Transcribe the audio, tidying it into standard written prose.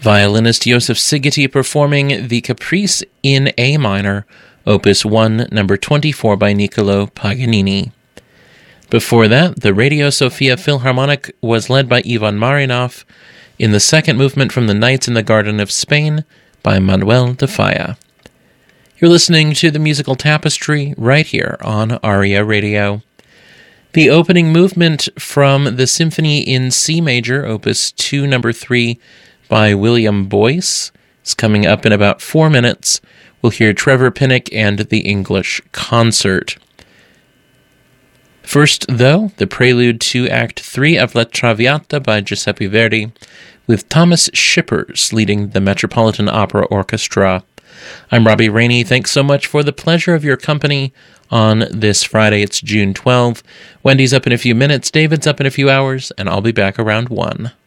Violinist Joseph Szigeti performing the Caprice in A minor, Opus 1, number 24 by Niccolò Paganini. Before that, the Radio Sofia Philharmonic was led by Ivan Marinov in the second movement from The Nights in the Garden of Spain by Manuel de Falla. You're listening to the Musical Tapestry right here on ARIA Radio. The opening movement from the Symphony in C major, Opus 2, number 3 by William Boyce is coming up in about 4 minutes. We'll hear Trevor Pinnock and the English Concert. First, though, the prelude to Act 3 of La Traviata by Giuseppe Verdi, with Thomas Shippers leading the Metropolitan Opera Orchestra. I'm Robbie Rainey. Thanks so much for the pleasure of your company on this Friday. It's June 12. Wendy's up in a few minutes, David's up in a few hours, and I'll be back around 1.